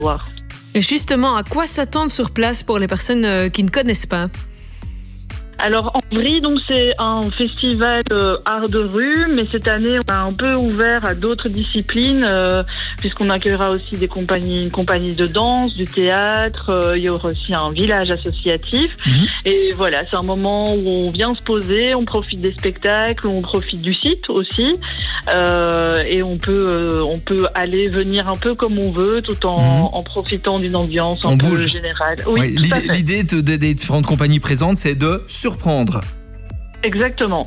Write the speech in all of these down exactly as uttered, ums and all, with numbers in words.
voir. Et justement, à quoi s'attendre sur place pour les personnes euh, qui ne connaissent pas? Alors, en Vry, donc, c'est un festival euh, art de rue, mais cette année, on a un peu ouvert à d'autres disciplines, euh, puisqu'on accueillera aussi des compagnies, une compagnie de danse, du théâtre, euh, il y aura aussi un village associatif. Mmh. Et voilà, c'est un moment où on vient se poser, on profite des spectacles, on profite du site aussi, euh, et on peut, euh, on peut aller venir un peu comme on veut, tout en, mmh. en profitant d'une ambiance un on peu bouge. générale. Oui, ouais, l'idée, l'idée de, de, des différentes compagnies présentes, c'est de surprendre. Exactement.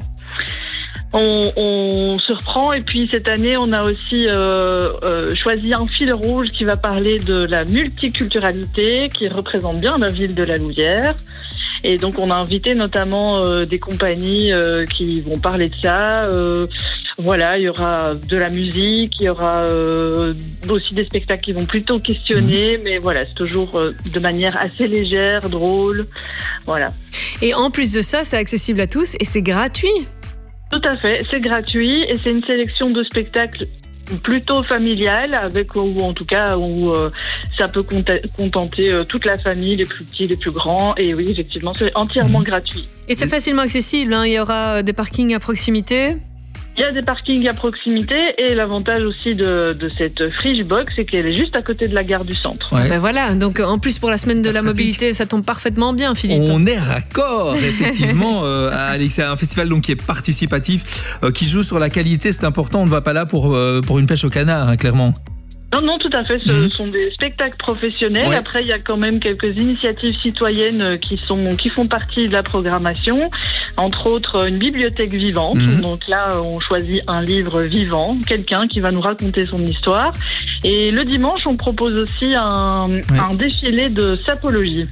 On, on se reprend et puis cette année on a aussi euh, euh, choisi un fil rouge qui va parler de la multiculturalité qui représente bien la ville de La Louvière. Et donc on a invité notamment euh, des compagnies euh, qui vont parler de ça. Euh, voilà, il y aura de la musique, il y aura euh, aussi des spectacles qui vont plutôt questionner, mmh. mais voilà, c'est toujours euh, de manière assez légère, drôle, voilà. Et en plus de ça, c'est accessible à tous et c'est gratuit. Tout à fait, c'est gratuit et c'est une sélection de spectacles plutôt familial, avec ou en tout cas où euh, ça peut contenter euh, toute la famille, les plus petits, les plus grands. Et oui, effectivement, c'est entièrement mmh. gratuit. Et c'est facilement accessible, hein. Il y aura des parkings à proximité. Il y a des parkings à proximité et l'avantage aussi de, de cette Friche Box, c'est qu'elle est juste à côté de la gare du centre. Ouais. Ben voilà, donc en plus pour la semaine de la mobilité, ça tombe parfaitement bien, Philippe. On est raccord, effectivement, euh, Alex, c'est un festival donc qui est participatif, euh, qui joue sur la qualité, c'est important, on ne va pas là pour, euh, pour une pêche au canard, hein, clairement. Non, non, tout à fait. Ce mmh. sont des spectacles professionnels. Ouais. Après, il y a quand même quelques initiatives citoyennes qui sont qui font partie de la programmation. Entre autres, une bibliothèque vivante. Mmh. Donc là, on choisit un livre vivant, quelqu'un qui va nous raconter son histoire. Et le dimanche, on propose aussi un, ouais. un défilé de sapologie.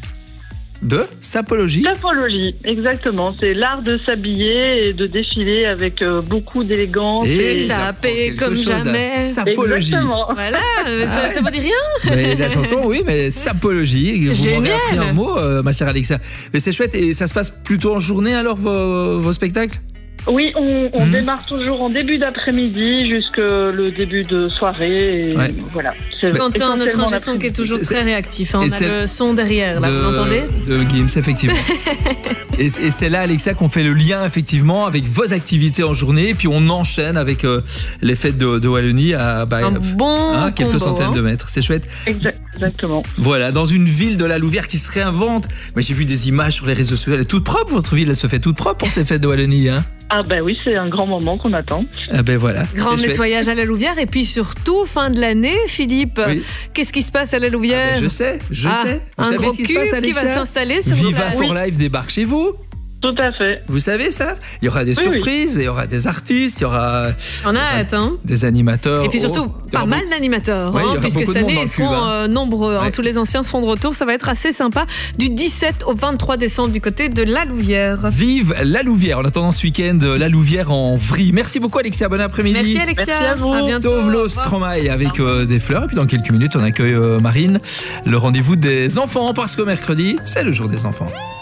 De sapologie? Sapologie, exactement. C'est l'art de s'habiller et de défiler avec euh, beaucoup d'élégance. Et, et sapé comme jamais. Sapologie. Exactement. Voilà, ah, ça, ça vous dit rien? Mais la chanson, oui, mais sapologie. Vous m'aurez appris un mot, euh, ma chère Alexa. Mais c'est chouette. Et ça se passe plutôt en journée alors, vos, vos spectacles? Oui, on, on mmh. démarre toujours en début d'après-midi jusque le début de soirée. Et ouais. Voilà. Quentin, notre ingé son qui est toujours c'est, très réactif. Hein. On a le son derrière, là, de, vous l'entendez? De Gims, effectivement. et, et c'est là, Alexa, qu'on fait le lien, effectivement, avec vos activités en journée. Et puis on enchaîne avec euh, les fêtes de, de Wallonie à bah, Un bon hein, quelques combo, centaines hein. de mètres. C'est chouette. Exactement. Voilà, dans une ville de La Louvière qui se réinvente. Mais j'ai vu des images sur les réseaux sociaux. Elle est toute propre, votre ville. Elle se fait toute propre pour ces fêtes de Wallonie, hein? Ah ben oui, c'est un grand moment qu'on attend. Ah ben voilà. Grand nettoyage chouette. À La Louvière et puis surtout fin de l'année, Philippe. Oui. Qu'est-ce qui se passe à La Louvière? Ah ben je sais, je ah, sais. Vous un gros cube qui, qui va s'installer sur Viva for oui. Life débarque chez vous. Tout à fait. Vous savez ça? Il y aura des oui, surprises, oui. il y aura des artistes, il y aura On a hâte, hein. des animateurs. Et puis surtout, oh, pas mal d'animateurs, ouais, hein, puisque cette année, ils seront cube, hein. euh, nombreux. Ouais. Hein, tous les anciens seront de retour, ça va être assez sympa. Du dix-sept au vingt-trois décembre du côté de La Louvière. Vive La Louvière. En attendant ce week-end, La Louvière en Vry. Merci beaucoup, Alexia. Bon après-midi. Merci, Alexia. Merci à vous. À bientôt. Tovlo Stromae avec euh, des fleurs. Et puis dans quelques minutes, on accueille euh, Marine. Le rendez-vous des enfants, parce que mercredi, c'est le jour des enfants.